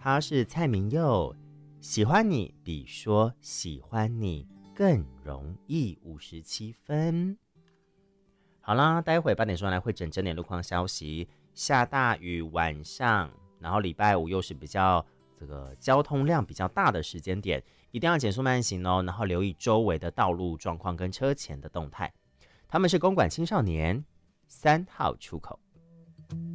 他是蔡明佑，喜欢你比说喜欢你更容易，57分。好啦，待会8点钟来会整点路况消息，下大雨，晚上，然后礼拜五又是比较这个交通量比较大的时间点，一定要减速慢行哦，然后留意周围的道路状况跟车前的动态。他们是公馆青少年3号出口。